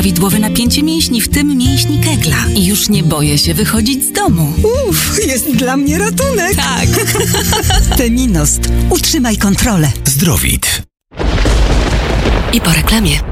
Widłowe napięcie mięśni, w tym mięśni Kegla. I już nie boję się wychodzić z domu. Jest dla mnie ratunek. Tak. Teminost. Utrzymaj kontrolę. Zdrowit. I po reklamie.